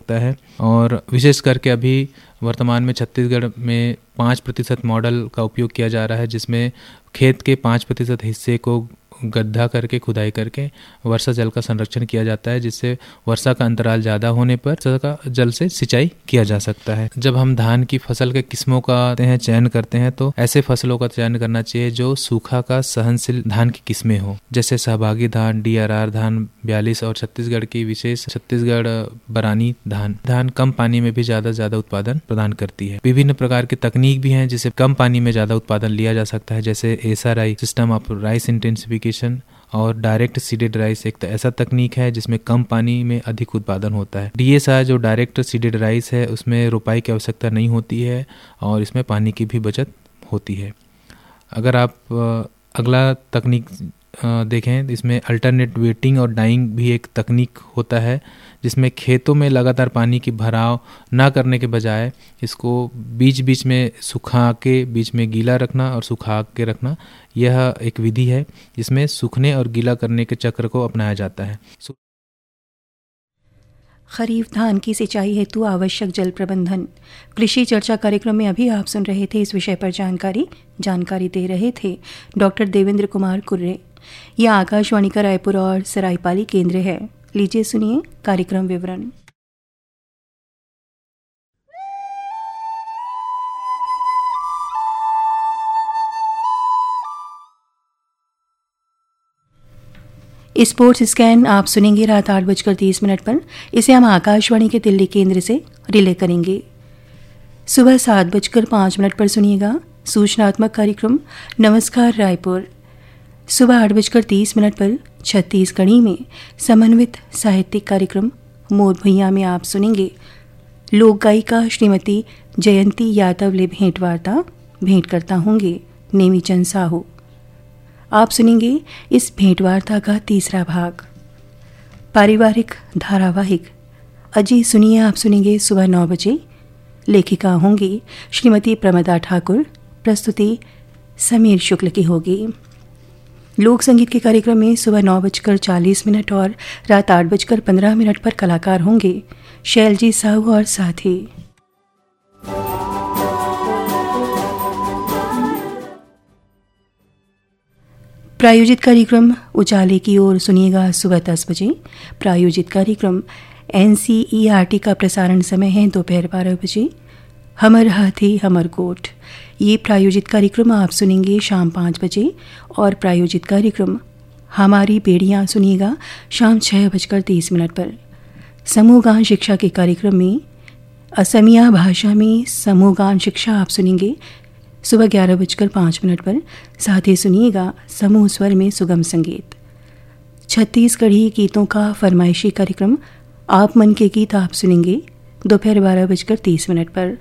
सकता है। और विशेष करके अभी वर्तमान में छत्तीसगढ़ में 5% मॉडल का उपयोग किया जा रहा है, जिसमें खेत के 5% हिस्से को गड्ढा करके खुदाई करके वर्षा जल का संरक्षण किया जाता है, जिससे वर्षा का अंतराल ज़्यादा होने पर वर्षा का जल से सिंचाई किया जा सकता है। जब हम धान की फसल के किस्मों का चयन करते हैं तो ऐसे फसलों का चयन करना चाहिए जो सूखा का सहनशील धान की किस्में हो, जैसे सहभागी धान, DRR धान 42 और छत्तीसगढ़ की विशेष छत्तीसगढ़ बरानी धान कम पानी में भी ज्यादा उत्पादन प्रदान करती है। विभिन्न प्रकार की तकनीक भी हैं जिससे कम पानी में ज्यादा उत्पादन लिया जा सकता है, जैसे SRI system of rice intensification और डायरेक्ट सीडेड राइस एक ऐसा तकनीक है जिसमें कम पानी में अधिक उत्पादन होता है। DSR जो डायरेक्ट सीडेड राइस है उसमें रोपाई की आवश्यकता नहीं होती है और इसमें पानी की भी बचत होती है। अगर आप अगला तकनीक देखें, इसमें अल्टरनेट वेटिंग और डाइंग भी एक तकनीक होता है, जिसमें खेतों में लगातार पानी की भराव ना करने के बजाय इसको बीच बीच में सुखा के बीच में गीला रखना और सुखा के रखना, यह एक विधि है जिसमें सूखने और गीला करने के चक्र को अपनाया जाता है। खरीफ धान की सिंचाई हेतु आवश्यक जल प्रबंधन कृषि चर्चा कार्यक्रम में अभी आप सुन रहे थे। इस विषय पर जानकारी दे रहे थे डॉक्टर देवेंद्र कुमार कुर्रे। यह आकाशवाणी का रायपुर और सरायपाली केंद्र है। लीजिए सुनिए कार्यक्रम विवरण। स्पोर्ट्स स्कैन आप सुनेंगे रात 8:30 पर। इसे हम आकाशवाणी के दिल्ली केंद्र से रिले करेंगे। सुबह 7:05 पर सुनिएगा सूचनात्मक कार्यक्रम नमस्कार रायपुर। सुबह 8:30 पर छत्तीसगढ़ी में समन्वित साहित्यिक कार्यक्रम मोर भैया में आप सुनेंगे लोक गायिका श्रीमती जयंती यादव ले भेंट करता होंगे नेमीचंद साहू। आप सुनेंगे इस भेंटवार्ता का तीसरा भाग। पारिवारिक धारावाहिक अजी सुनिए आप सुनेंगे सुबह 9 बजे। लेखिका होंगी श्रीमती प्रमदा ठाकुर, प्रस्तुति समीर शुक्ल की होगी। लोक संगीत के कार्यक्रम में सुबह 9:40 और रात 8:15 पर कलाकार होंगे शैलजी साहू और साथी। प्रायोजित कार्यक्रम उजाले की ओर सुनिएगा सुबह 10 बजे। प्रायोजित कार्यक्रम NCERT का प्रसारण समय है दोपहर 12 बजे। हमर हाथी हमर गोठ ये प्रायोजित कार्यक्रम आप सुनेंगे शाम 5 बजे और प्रायोजित कार्यक्रम हमारी बेड़ियाँ सुनिएगा शाम 6:30 पर। समूह गान शिक्षा के कार्यक्रम में असमिया भाषा में समूह गान शिक्षा आप सुनेंगे सुबह 11:05 पर। साथ ही सुनिएगा समूह स्वर में सुगम संगीत। छत्तीसगढ़ी गीतों का फरमाइशी कार्यक्रम आप मन के गीत आप सुनेंगे दोपहर 12:30 पर।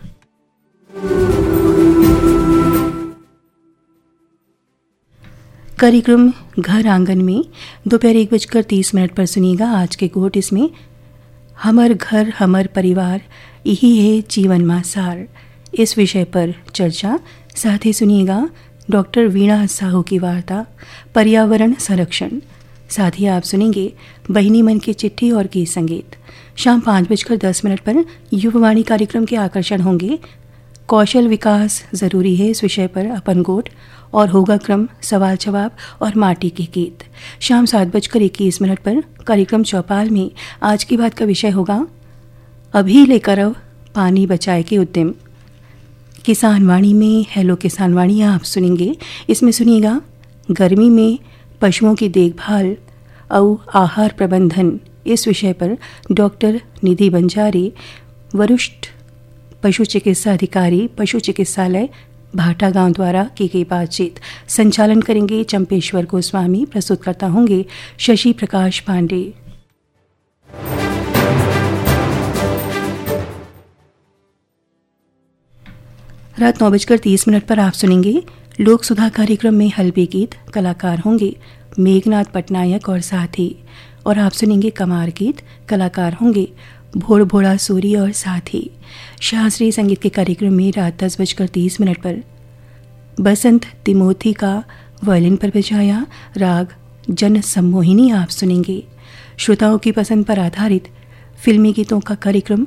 कार्यक्रम घर आंगन में दोपहर 1:30 पर सुनिएगा आज के गोट। इसमें हमर घर हमर परिवार यही है जीवन मा सार, इस विषय पर चर्चा। साथ ही सुनिएगा डॉक्टर वीणा साहू की वार्ता पर्यावरण संरक्षण। साथ ही आप सुनेंगे बहिनी मन की चिट्ठी और गीत संगीत। शाम 5:10 पर युववाणी कार्यक्रम के आकर्षण होंगे कौशल विकास जरूरी है, इस विषय पर अपन गोट और होगा क्रम सवाल जवाब और माटी के गीत। शाम 7:21 पर कार्यक्रम चौपाल में आज की बात का विषय होगा अभी लेकर अब पानी बचाए के उद्यम। किसान वाणी में हेलो किसान वाणी आप सुनेंगे। इसमें सुनिएगा गर्मी में पशुओं की देखभाल और आहार प्रबंधन, इस विषय पर डॉक्टर निधि बंजारी वरिष्ठ पशु चिकित्सा अधिकारी पशु चिकित्सालय भाटा गांव द्वारा की गई बातचीत। संचालन करेंगे चंपेश्वर गोस्वामी। प्रस्तुतकर्ता होंगे शशि प्रकाश पांडे। रात 9:30 पर आप सुनेंगे लोक सुधा कार्यक्रम में हल्बी गीत। कलाकार होंगे मेघनाथ पटनायक और साथी। और आप सुनेंगे कमार गीत। कलाकार होंगे भोड़ भोड़ा सूरी और साथी। शास्त्रीय संगीत के कार्यक्रम में रात 10:30 पर बसंत तिमोथी का वायलिन पर बजाया राग जन सम्मोहिनी आप सुनेंगे। श्रोताओं की पसंद पर आधारित फिल्मी गीतों का कार्यक्रम